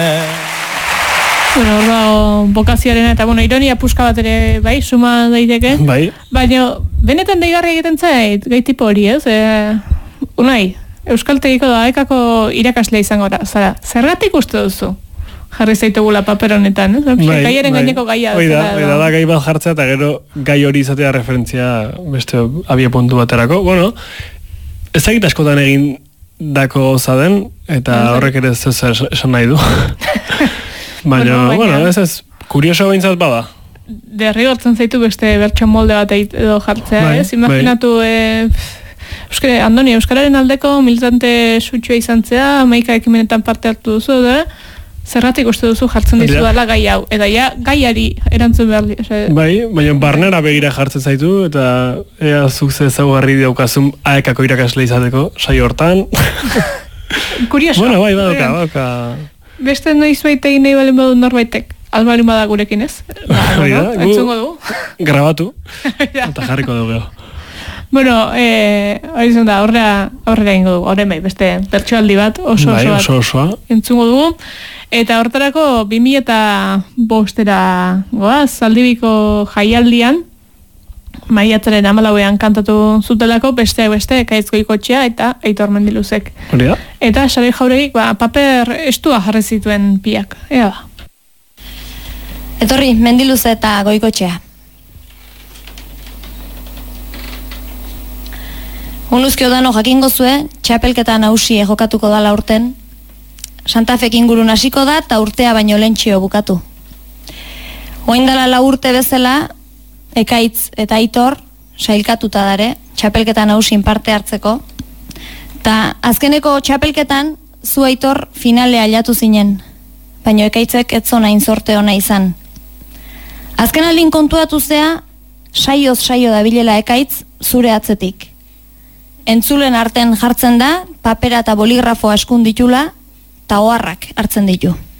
Bueno, hor dago bokazioaren eta ironia puska bat ere bai, suma daiteke. Bai. Baina, benetan deigarri egiten zait, gai tipo hori, ez? Unai, Euskaltegiko doaekako irakaslea izango zara. Zergatik uste duzu? Jarri zaitugula paper honetan, ez? Gaiaren gaineko gaia. Da gai bat jartzea eta gero gai hori izatea referentzia beste abia puntu baterako. Bueno, ez dakit askotan egin dako zaden, eta horrek ere ez esan nahi du. Baina, bueno, ez kurioso behintzat bada. Derrigortzen zaitu beste bertso molde bat edo jartzea, ez? Imaginatu, Euskararen aldeko militante sutxua izan zea, 11 ekimenetan parte hartu duzu, zerratik uste duzu jartzen dizu dela gai hau, eta gaiari erantzun behar di. Bai, baina barnera begira jartzen zaitu, eta ea zuk zezaugarri daukazun aekako irakasle izateko, saio hortan. Kurioso. Bueno, bai, badauka. Beste noiz baita egin nahi balen badu norbaitek, albalin bada gurekin ez? Entzungo du. Grabatu, eta jarriko dugu. Bueno, hori zen da, aurrera ingo dugu, horren bai, beste bertsoaldi bat, oso entzungo dugu. Eta hortarako 2005 goaz, Zaldibiko jaialdian, maiatzaren 14ean kantatu zutelako, beste, Ekaitz Goikotxea eta Aitor Mendiluzek. Hori da? Eta Xabi Jauregik, paper estua jarri zituen biak, ea da. Etorri, Mendiluze eta Goikotxea. Unuzkio dano jakingo zue, txapelketa nausie jokatuko dala urten. Santa Fek ingurun hasiko da eta urtea baino lentxio bukatu. Oindala 4 urte bezala, Ekaitz eta Aitor sailkatuta dare, txapelketa nausin parte hartzeko. Ta azkeneko txapelketan, zu Aitor finale ailatu zinen, baino Ekaitzek ez zona inzorte ona izan. Azken aldin kontuatu zea, saio dabilela Ekaitz zure atzetik. Entzulen arten jartzen da, papera eta boligrafo askun ditula, eta oharrak hartzen ditu.